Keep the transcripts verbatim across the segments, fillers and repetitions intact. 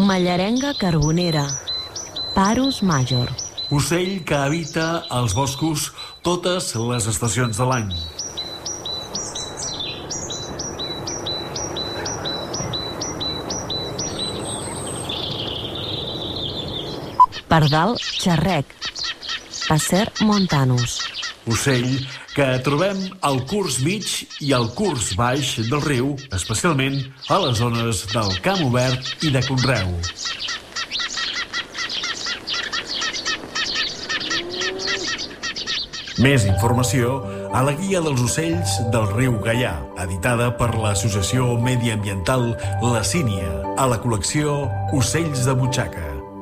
Mallerenga carbonera, Parus major. Ocell que habita als boscos totes les estacions de l'any. Pardal xarrec, Passer montanus. Ocell que trobem al curs mig i al curs baix del riu, especialment a les zones del camp obert i de conreu. Més informació a la Guia dels ocells del riu Gaià, editada per l'Associació Mediambiental La Sínia, a la col·lecció Ocells de Butxaca.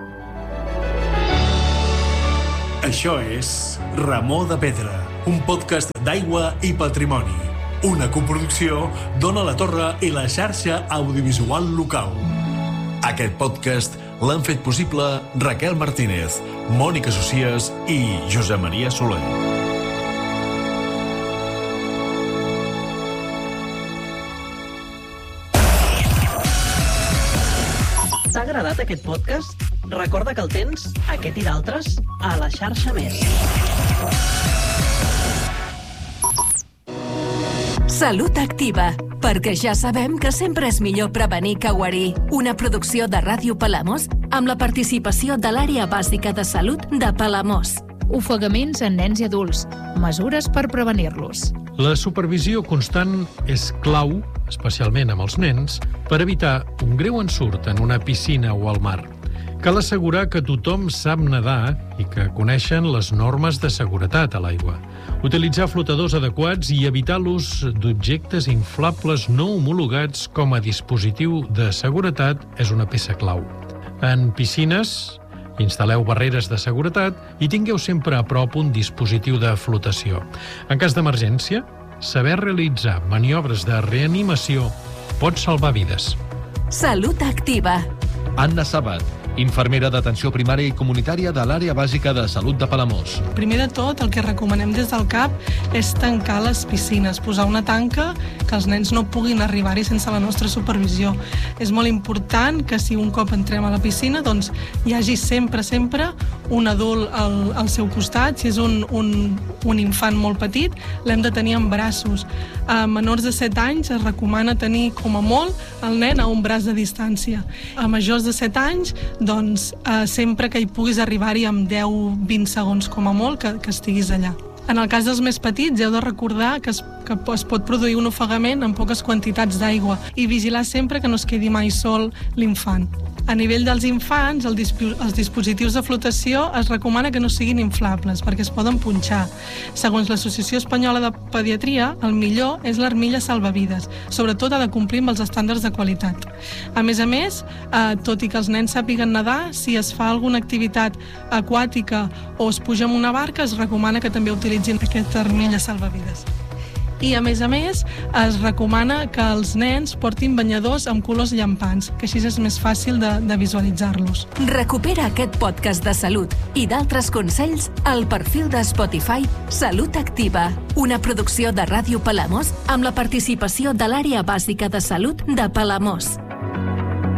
Això és Remor de Pedra, un podcast d'aigua i patrimoni. Una coproducció d'Ona la Torre i la xarxa audiovisual local. Aquest podcast l'han fet possible Raquel Martínez, Mònica Socias i Josep Maria Soler. T'ha agradat aquest podcast? Recorda que el tens, aquest i d'altres, a la xarxa Més. Salut Activa, perquè ja sabem que sempre és millor prevenir que guarir. Una producció de Ràdio Palamós amb la participació de l'Àrea Bàsica de Salut de Palamós. Ofegaments en nens i adults. Mesures per prevenir-los. La supervisió constant és clau, especialment amb els nens, per evitar un greu ensurt en una piscina o al mar. Cal assegurar que tothom sap nedar i que coneixen les normes de seguretat a l'aigua. Utilitzar flotadors adequats i evitar l'ús d'objectes inflables no homologats com a dispositiu de seguretat és una peça clau. En piscines, instal·leu barreres de seguretat i tingueu sempre a prop un dispositiu de flotació. En cas d'emergència, saber realitzar maniobres de reanimació pot salvar vides. Salut Activa. Anna Sabat, infermera d'atenció primària i comunitària de l'Àrea Bàsica de Salut de Palamós. Primer de tot, el que recomanem des del C A P és tancar les piscines, posar una tanca que els nens no puguin arribar-hi sense la nostra supervisió. És molt important que si un cop entrem a la piscina, doncs hi hagi sempre, sempre un adult al, al seu costat. Si és un, un, un infant molt petit, l'hem de tenir en braços. A menors de set anys es recomana tenir com a molt el nen a un braç de distància. A majors de set anys, doncs eh, sempre que hi puguis arribar-hi amb deu a vint segons com a molt, que, que estiguis allà. En el cas dels més petits, heu de recordar que es, que es pot produir un ofegament en poques quantitats d'aigua i vigilar sempre que no es quedi mai sol l'infant. A nivell dels infants, el disp els dispositius de flotació es recomana que no siguin inflables perquè es poden punxar. Segons l'Associació Espanyola de Pediatria, el millor és l'armilla salvavides. Sobretot ha de complir amb els estàndards de qualitat. A més a més, eh, tot i que els nens sàpiguen nedar, si es fa alguna activitat aquàtica o es puja amb una barca, es recomana que també utilitzin aquesta armilla salvavides. I, a més a més, es recomana que els nens portin banyadors amb colors llampants, que així és més fàcil de, de visualitzar-los. Recupera aquest podcast de salut i d'altres consells al perfil de Spotify Salut Activa, una producció de Ràdio Palamós amb la participació de l'Àrea Bàsica de Salut de Palamós.